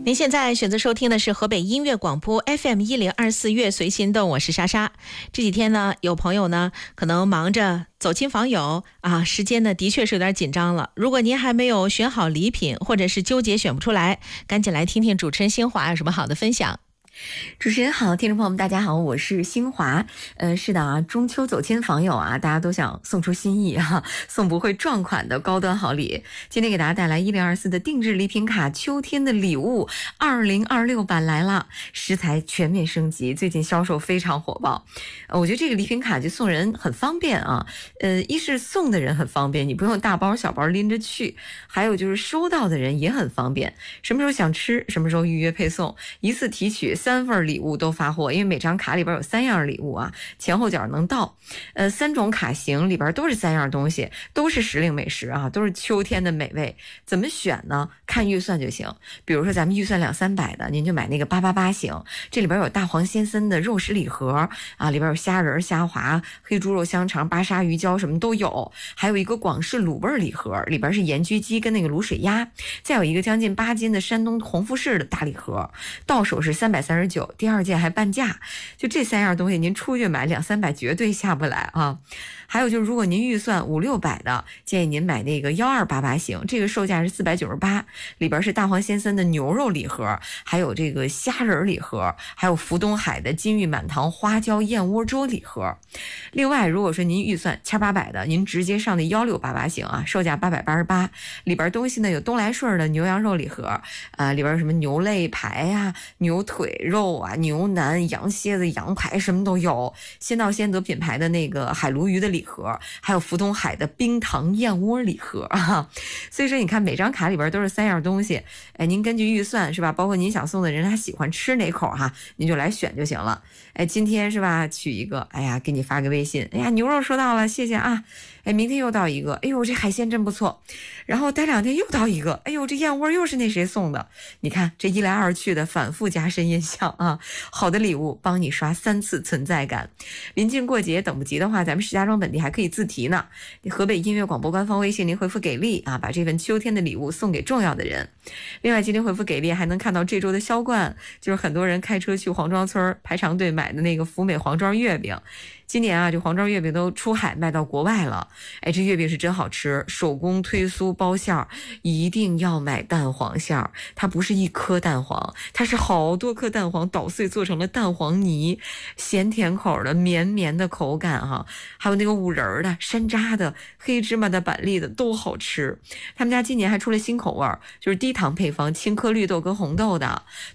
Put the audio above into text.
您现在选择收听的是河北音乐广播 FM1024乐随心动，我是莎莎。这几天呢，有朋友呢可能忙着走亲访友啊，时间呢的确是有点紧张了。如果您还没有选好礼品，或者是纠结选不出来，赶紧来听听主持人新华有什么好的分享。 主持人好，听众朋友们大家好，我是新华。是的啊，中秋走亲访友啊，大家都想送出心意啊，送不会撞款的高端好礼。今天给大家带来1024的定制礼品卡秋天的礼物2026版来了，食材全面升级，最近销售非常火爆。我觉得这个礼品卡就送人很方便啊，一是送的人很方便，你不用大包小包拎着去，还有就是收到的人也很方便，什么时候想吃什么时候预约配送，一次提取3份礼物都发货，因为每张卡里边有3样礼物啊，前后脚能到，3种卡型里边都是3样东西，都是时令美食啊，都是秋天的美味。怎么选呢？看预算就行。比如说咱们预算200-300的，您就买那个888型，这里边有大黄先生的肉食礼盒啊，里边有虾仁、虾滑、黑猪肉香肠、巴沙鱼胶什么都有，还有一个广式卤味礼盒，里边是盐焗鸡跟那个卤水鸭，再有一个将近8斤的山东红富士的大礼盒，到手是339，第2件还半价，就这3样东西您出去买200-300绝对下不来啊。还有就是如果您预算500-600的，建议您买那个1288型，这个售价是498，里边是大黄先生的牛肉礼盒，还有这个虾仁礼盒，还有福东海的金玉满堂花椒燕窝粥礼盒。另外如果说您预算1800的，您直接上的1688型啊，售价888，里边东西呢有东来顺的牛羊肉礼盒里边什么牛肋排啊、牛腿肉啊、牛腩、羊蝎子、羊排什么都有，先到先得品牌的那个海鲈鱼的礼盒，还有福东海的冰糖燕窝礼盒啊。所以说你看每张卡里边都是3样东西，您根据预算是吧，包括您想送的人他喜欢吃哪口哈，您就来选就行了。今天是吧取一个，给你发个微信，牛肉收到了，谢谢啊。明天又到一个，这海鲜真不错，然后待2天又到一个，这燕窝又是那谁送的，你看这一来二去的反复加深印象啊。好的礼物帮你刷3次存在感。临近过节等不及的话，咱们石家庄本地还可以自提呢，河北音乐广播官方微信您回复给力啊，把这份秋天的礼物送给重要的人。另外今天回复给力还能看到这周的销冠，就是很多人开车去黄庄村排长队买的那个福美黄庄月饼。今年啊，这黄庄月饼都出海卖到国外了，这月饼是真好吃，手工推酥包馅儿，一定要买蛋黄馅儿，它不是一颗蛋黄，它是好多颗蛋黄捣碎做成了蛋黄泥，咸甜口的绵绵的口感哈，还有那个五仁的、山楂的、黑芝麻的、板栗的都好吃。他们家今年还出了新口味，就是低糖配方，青稞绿豆跟红豆的，